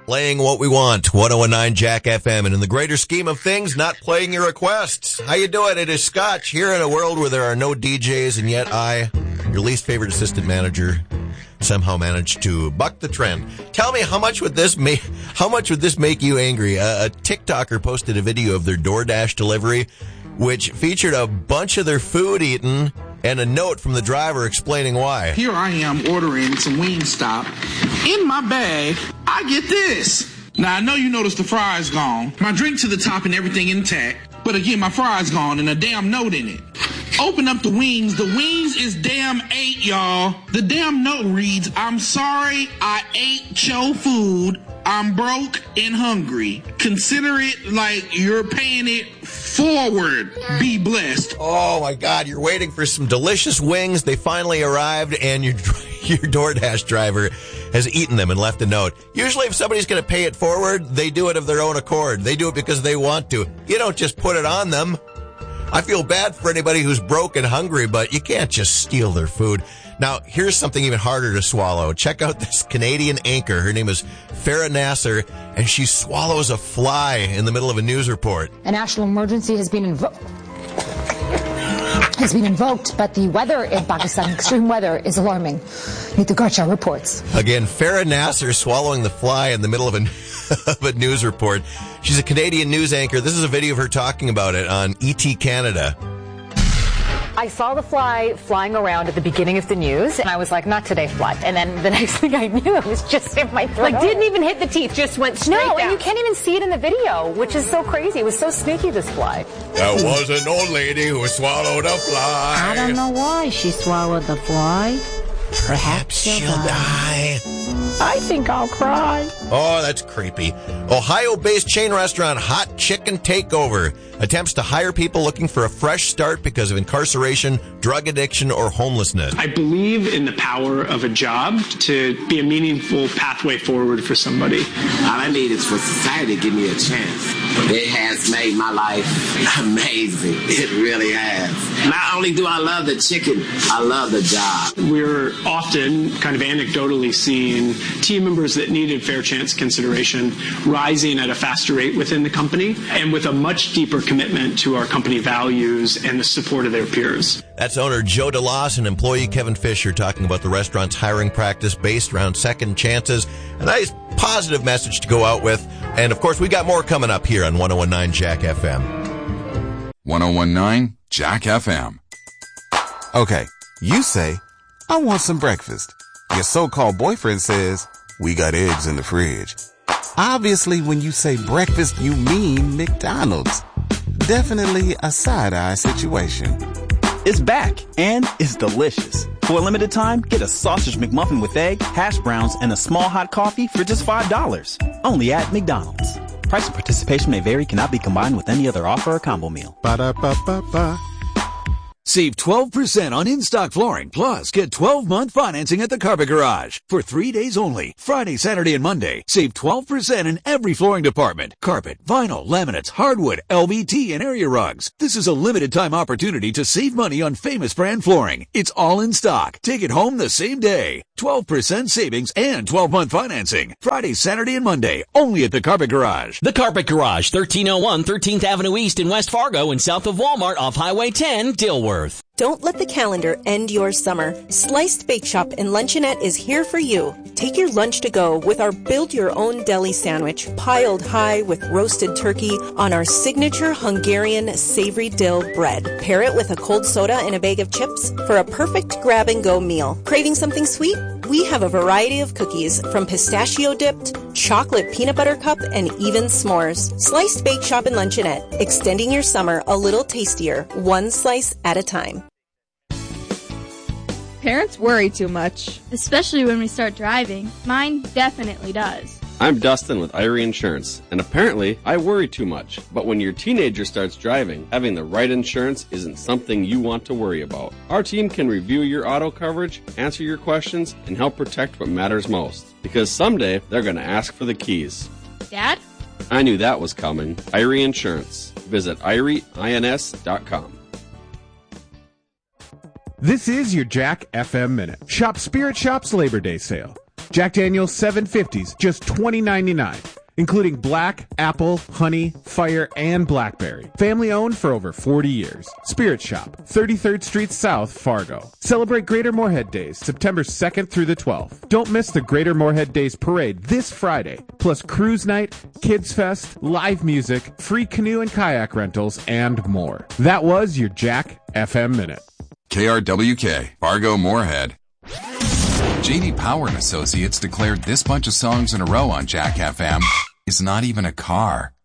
Playing what we want, 1019 Jack FM, and in the greater scheme of things, not playing your requests. How you doing? It is Scotch here in a world where there are no DJs, and yet I, your least favorite assistant manager, somehow managed to buck the trend. Tell me, how much would this make you angry? A TikToker posted a video of their DoorDash delivery, which featured a bunch of their food eaten and a note from the driver explaining why. Here I am ordering some Wingstop. In my bag, I get this. Now, I know you noticed the fries gone. My drink to the top and everything intact. But again, my fries gone and a damn note in it. Open up the wings. The wings is damn 8, y'all. The damn note reads, I'm sorry I ate your food. I'm broke and hungry. Consider it like you're paying it forward. Be blessed. Oh my God, you're waiting for some delicious wings. They finally arrived and your DoorDash driver has eaten them and left a note. Usually if somebody's going to pay it forward, they do it of their own accord. They do it because they want to. You don't just put it on them. I feel bad for anybody who's broke and hungry, but you can't just steal their food. Now, here's something even harder to swallow. Check out this Canadian anchor. Her name is Farah Nasser, and she swallows a fly in the middle of a news report. A national emergency has been invoked, but the weather in Pakistan, extreme weather, is alarming. Neetha Garcha reports. Again, Farah Nasser swallowing the fly in the middle of a news report. She's a Canadian news anchor. This is a video of her talking about it on ET Canada. I saw the fly flying around at the beginning of the news, and I was like, not today, fly. And then the next thing I knew, it was just in my throat. Like, didn't even hit the teeth, just went straight down. No, and you can't even see it in the video, which is so crazy. It was so sneaky, this fly. That was an old lady who swallowed a fly. I don't know why she swallowed the fly. Perhaps she'll die. I think I'll cry. Oh, that's creepy. Ohio-based chain restaurant Hot Chicken Takeover attempts to hire people looking for a fresh start because of incarceration, drug addiction, or homelessness. I believe in the power of a job to be a meaningful pathway forward for somebody. All I need is for society to give me a chance. It has made my life amazing. It really has. Not only do I love the chicken, I love the job. We're often kind of anecdotally seeing team members that needed fair chance consideration rising at a faster rate within the company and with a much deeper commitment to our company values and the support of their peers. That's owner Joe DeLoss and employee Kevin Fisher talking about the restaurant's hiring practice based around second chances. A nice positive message to go out with. And of course, we got more coming up here on 1019 Jack FM. 1019 Jack FM. Okay, you say, I want some breakfast. Your so-called boyfriend says, we got eggs in the fridge. Obviously, when you say breakfast, you mean McDonald's. Definitely a side-eye situation. It's back, and it's delicious. For a limited time, get a sausage McMuffin with egg, hash browns, and a small hot coffee for just $5. Only at McDonald's. Price and participation may vary, cannot be combined with any other offer or combo meal. Ba-da-ba-ba-ba. Save 12% on in-stock flooring, plus get 12-month financing at the Carpet Garage. For 3 days only, Friday, Saturday, and Monday, save 12% in every flooring department. Carpet, vinyl, laminates, hardwood, LVT, and area rugs. This is a limited-time opportunity to save money on famous brand flooring. It's all in stock. Take it home the same day. 12% savings and 12-month financing. Friday, Saturday, and Monday, only at the Carpet Garage. The Carpet Garage, 1301 13th Avenue East in West Fargo and south of Walmart off Highway 10, Dilworth. Don't let the calendar end your summer. Sliced Bake Shop and Luncheonette is here for you. Take your lunch to go with our build-your-own deli sandwich, piled high with roasted turkey on our signature Hungarian savory dill bread. Pair it with a cold soda and a bag of chips for a perfect grab-and-go meal. Craving something sweet? We have a variety of cookies, from pistachio-dipped, chocolate peanut butter cup, and even s'mores. Sliced Bake Shop and Luncheonette, extending your summer a little tastier, one slice at a time. Parents worry too much, especially when we start driving. Mine definitely does. I'm Dustin with Irie Insurance, and apparently I worry too much. But when your teenager starts driving, having the right insurance isn't something you want to worry about. Our team can review your auto coverage, answer your questions, and help protect what matters most. Because someday they're going to ask for the keys. Dad? I knew that was coming. Irie Insurance. Visit IrieINS.com. This is your Jack FM Minute. Shop Spirit Shop's Labor Day sale. Jack Daniel's 750s, just $20.99. Including black, apple, honey, fire, and blackberry. Family owned for over 40 years. Spirit Shop, 33rd Street South, Fargo. Celebrate Greater Moorhead Days, September 2nd through the 12th. Don't miss the Greater Moorhead Days Parade this Friday, plus cruise night, kids fest, live music, free canoe and kayak rentals, and more. That was your Jack FM Minute. KRWK, Fargo Moorhead. J.D. Power and Associates declared this bunch of songs in a row on Jack FM is not even a car,